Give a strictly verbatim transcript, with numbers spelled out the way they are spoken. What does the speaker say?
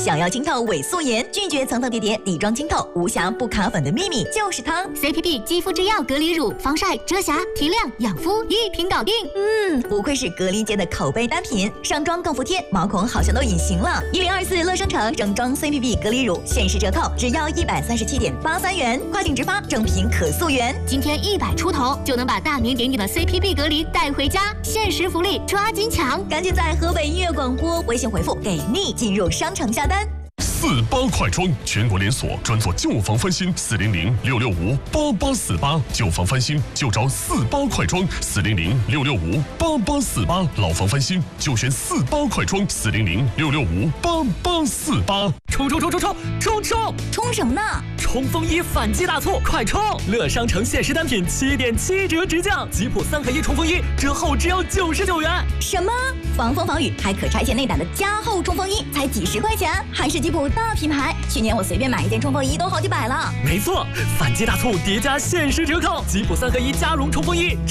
想要清透伪素颜，拒绝层层叠叠、底妆清透、无瑕不卡粉的秘密就是它 C P P 肌肤之钥隔离乳，防晒、遮瑕、提亮、养肤一瓶搞定。 嗯，不愧是隔离界的口碑单品，上妆更服帖，毛孔好像都隐形了。一零二四乐商城整装 C P P 隔离乳限时折扣，只要一百三十七点八三元，跨境直发，正品可溯源。 今天一百出头就能把大名鼎鼎的 C P P 隔离带回家，限时福利，抓紧抢！ 赶紧在河北音乐广播微信回复“给力”进入商城下单。 四八快装，全国连锁，专做旧房翻新，四零零六六五八八四八，旧房翻新就找四八快装，四零零六六五八八四八，老房翻新就选四八快装，四零零六六五八八四八。 冲冲冲冲冲冲冲！ 冲什么呢？ 冲锋衣反季大促，快冲！乐商城限时单品七点七折直降，吉普三合一冲锋衣折后只要九十九元。 什么？防风防雨还可拆卸内胆的加厚冲锋衣才几十块钱，还是吉普大品牌。去年我随便买一件冲锋衣都好几百了。 没错，反季大促叠加限时折扣，吉普三合一加绒冲锋衣。